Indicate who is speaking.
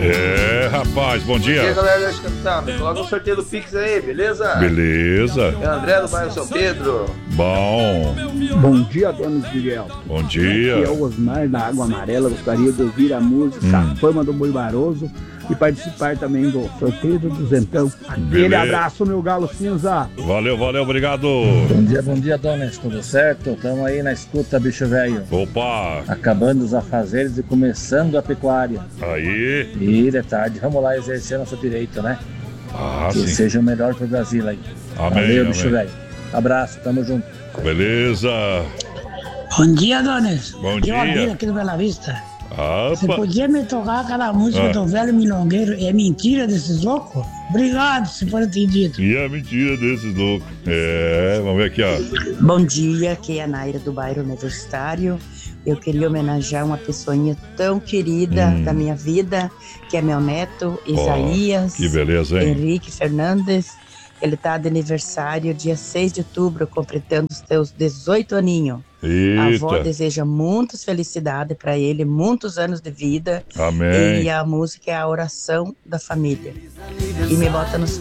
Speaker 1: Rapaz, bom dia.
Speaker 2: Bom dia, galera da Escantando. Coloca o sorteio do Pix aí, beleza?
Speaker 1: Beleza.
Speaker 2: É o André do bairro São Pedro.
Speaker 1: Bom.
Speaker 3: Bom dia, Dona Miguel.
Speaker 1: Bom dia.
Speaker 3: Aqui é o Osmar da Água Amarela. Gostaria de ouvir a música Fama do Boi Baroso e participar também do sorteio do duzentão. Aquele abraço, meu galo cinza.
Speaker 1: Valeu, obrigado.
Speaker 4: Bom dia, Donis. Tudo certo? Estamos aí na escuta, bicho velho.
Speaker 1: Opa.
Speaker 4: Acabando os afazeres e começando a pecuária.
Speaker 1: Aí.
Speaker 4: E de tarde, vamos lá exercer nosso direito, né? Que
Speaker 1: sim.
Speaker 4: seja o melhor pro Brasil aí.
Speaker 1: Amém.
Speaker 4: Valeu, bicho velho. Abraço, tamo junto.
Speaker 1: Beleza.
Speaker 5: Bom dia, Donis.
Speaker 1: Bom dia.
Speaker 5: Eu aqui do Bela Vista.
Speaker 1: Opa.
Speaker 5: Você podia me tocar aquela música do velho milongueiro? É mentira desses loucos? Obrigado, se for entendido.
Speaker 1: E é mentira desses loucos. Vamos ver aqui, ó.
Speaker 6: Bom dia, aqui é a Naira do bairro Universitário. Eu queria homenagear uma pessoinha tão querida da minha vida, que é meu neto, Isaías.
Speaker 1: Que beleza, hein?
Speaker 6: Henrique Fernandes. Ele tá de aniversário dia 6 de outubro, completando os seus 18 aninhos.
Speaker 1: Eita.
Speaker 6: A avó deseja muitas felicidades para ele, muitos anos de vida.
Speaker 1: Amém.
Speaker 6: E a música é a oração da família. E me bota nos